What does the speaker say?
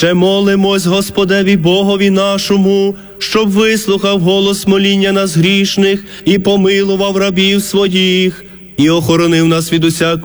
Ще молимось Господеві Богові нашому, щоб вислухав голос моління нас грішних і помилував рабів своїх, і охоронив нас від усякої